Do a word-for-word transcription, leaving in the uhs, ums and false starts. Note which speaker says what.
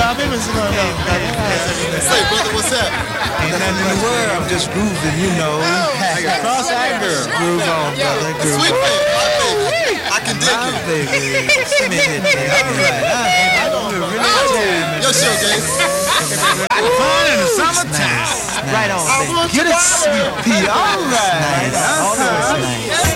Speaker 1: baby, what's going on?
Speaker 2: Say, brother, what's up?
Speaker 1: Ain't nothing in the world. I'm just grooving, you know. Like a cross-eyed girl. Groove on, brother. Groove
Speaker 2: Sweet
Speaker 1: on.
Speaker 2: baby, my baby. I can dig
Speaker 1: My
Speaker 2: you.
Speaker 1: baby. Send me that thing. All right. I don't really understand.
Speaker 2: Yo, show, gang.
Speaker 1: Fun in the summertime. Right on, baby. Get it, sweet pea. All right. All right. Nice.